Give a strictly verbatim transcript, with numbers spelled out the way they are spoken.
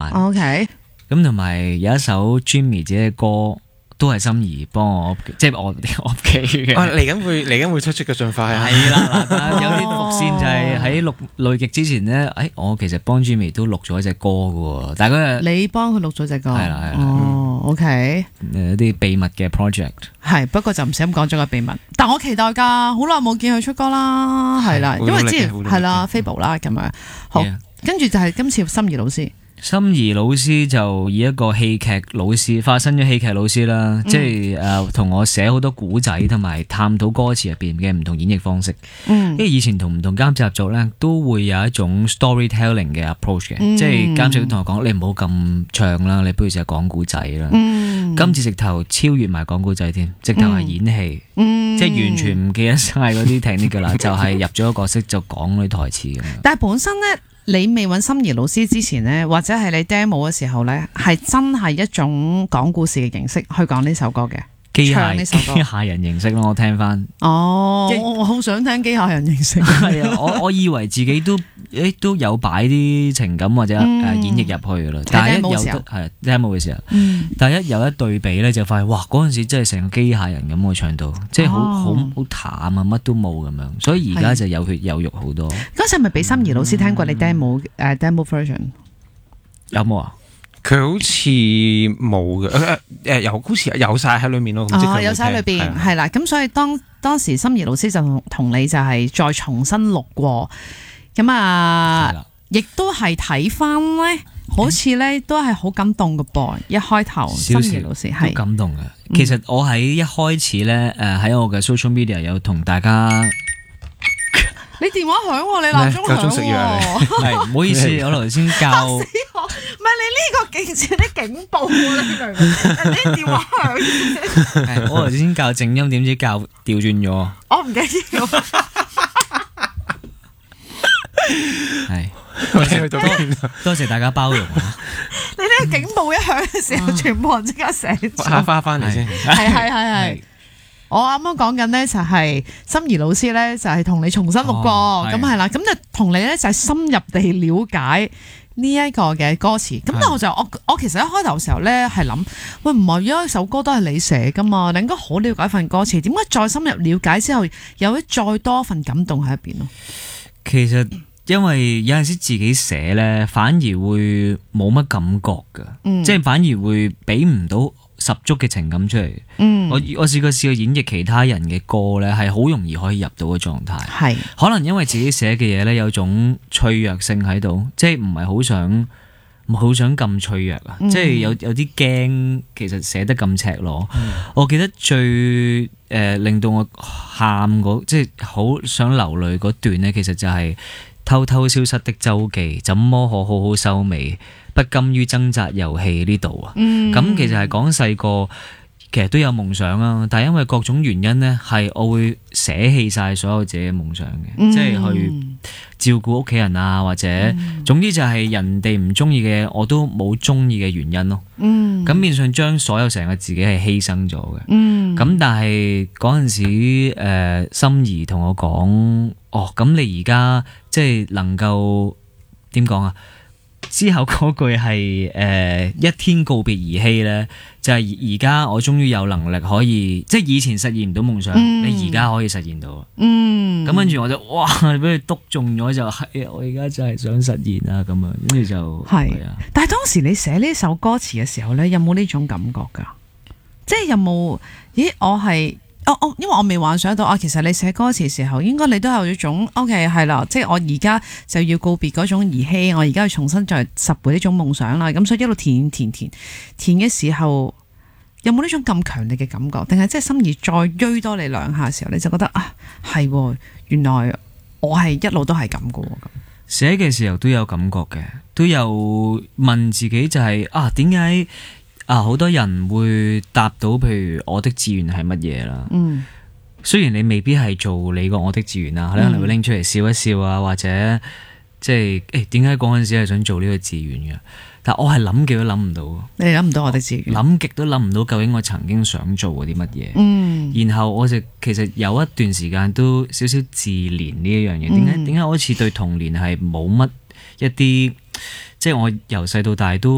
版。 OK， 咁同埋有一首 Jimmy 自己嘅歌，都係心怡幫我，即係我我記嘅。 嚟緊會嚟緊會推出嘅盡快啊！ 係啦，嗱，有啲伏線就係喺錄累極之前咧，誒，我其實幫 Jimmy 都錄咗一隻歌嘅喎，但係嗰日你幫佢錄咗隻歌， 係啦係啦， 哦 OK， 誒一啲秘密嘅 project。 係不過就唔使咁講咗個秘密，但我期待㗎，好耐冇見佢出歌啦，係啦，因為之前係啦 Fable 啦咁樣，好，跟住就係今次心怡老師。 心怡老師就以一個戲劇老師，化身咗戲劇老師啦，嗯、即係誒同我寫好多古仔，同埋探討歌詞入邊嘅唔同演繹方式。嗯、因為以前同唔同監製合作咧，都會有一種 storytelling 嘅 approach 嘅，嗯、即係監製都同我講：你唔好咁唱啦，你不如就係講古仔啦。嗯、今次直頭超越埋講古仔添，直頭係演戲，嗯、即係完全唔記得晒嗰啲 technique 㗎啦，就係入咗個角色就講嗰啲台詞咁樣。 但係本身咧。你未揾心怡老師之前呢，或者係你 demo 嘅時候呢，係真係一種講故事嘅形式去講呢首歌嘅， 機唱呢首歌機械人形式咯，我聽翻。 哦，我我好想聽機械人形式。 係啊，我我以為自己都誒都有擺啲情感或者誒演繹入去噶啦，但係一有得係 demo 嘅時候，但係一有一對比咧，就發現哇嗰陣時真係成個機械人咁我唱到，即係好好好淡啊，乜都冇咁樣，所以而家就有血有肉好多。 嗰陣係咪俾心怡老師聽過你 demo 誒 demo version？ 有冇啊？ 佢好似冇嘅，誒誒，有好似有晒喺裏面咯。 哦，有晒喺裏邊，係啦。咁所以當當時心怡老師就同同你就係再重新錄過，咁啊，亦都係睇翻咧，好似咧都係好感動嘅噃。一開頭心怡老師係感動嘅。其實我喺一開始咧，誒喺我嘅 social media 有同大家。 你電話響喎，你鬧鐘響喎， 係唔好意思，我頭先教， 唔係你呢個警似啲警報喎，你明唔明？你電話響， 我頭先教靜音，點知教調轉咗， 我唔記得咗， 係，多多謝大家包容啊！ 你呢個警報一響嘅時候，全部人即刻醒， 翻翻翻嚟先， 係係係係。我啱啱講緊咧就係心怡老師咧就係同你重新錄過，咁係啦，咁就同你咧就係深入地了解呢一個嘅歌詞。咁但係我就我我其實一開頭嘅時候咧係諗，喂唔係啊，一首歌都係你寫噶嘛，你應該好了解份歌詞，點解再深入了解之後有再多份感動喺入邊咯？ 其實因為有陣時自己寫咧，反而會冇乜感覺噶，嗯、即係反而會俾唔到十足嘅情感出嚟，嗯、我我試過試過演繹其他人嘅歌咧，係好容易可以入到個狀態。係是可能因為自己寫嘅嘢咧有種脆弱性喺度，即係唔係好想好想咁脆弱啊！嗯、即係有有啲驚，其實寫得咁赤裸。嗯、我記得最誒、呃、令到我喊嗰，即係好想流淚嗰段咧，其實就係偷偷消失的周記，怎麼可好好收尾？不甘於掙扎遊戲呢度啊，咁、嗯、其實係講細個其實都有夢想啊，但係因為各種原因呢，係我會捨棄晒所有自己嘅夢想嘅，嗯、即係去照顧屋企人啊，或者、嗯、總之就係人哋唔中意嘅我都冇中意嘅原因咯。咁、嗯、變相將所有成個自己係犧牲咗嘅。咁、嗯、但係嗰陣時、呃、心怡同我講，哦咁你而家即係能夠點講啊？之後嗰句係誒、呃、一天告別兒戲咧，就係而家我終於有能力可以，即係以前實現唔到夢想，嗯、你而家可以實現到。嗯，咁跟住我就哇，俾佢篤中咗就係、是，我而家就係想實現啊咁樣，跟住就係。 是啊、但係當時你寫呢首歌詞嘅時候咧，有冇呢種感覺㗎？即係有冇？咦，我係。哦哦，因為我未幻想到啊，其實你寫歌詞時候，應該你都有一種 OK 係啦，即係我而家就要告別嗰種兒戲，我而家要重新再拾回呢種夢想啦。咁所以一路填填填填嘅時候，有冇呢種咁強烈嘅感覺？定係即係心怡再追多你兩下嘅時候，你就覺得啊，係原來我係一路都係咁嘅喎。 寫嘅時候都有感覺嘅，都有問自己就係、是、啊，點解？啊！好多人會答到，譬如我的志願係乜嘢啦。嗯，雖然你未必係做你個我的志願啊，可能你會拎出嚟笑一笑啊，或者即係誒點解嗰陣時係想做呢個志願嘅？但我係諗極都諗唔到。你諗唔到我的志願？諗極都諗唔到究竟我曾經想做過啲乜嘢。嗯，然後我就其實有一段時間都少少自憐呢一樣嘢。點解點解我好似對童年係冇乜一啲，即係我由細到大都。